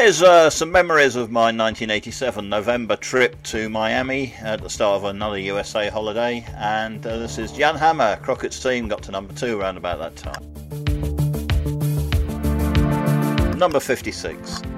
Here's some memories of my 1987 November trip to Miami at the start of another USA holiday, and this is Jan Hammer. Crockett's team got to number 2 around about that time. Number 56.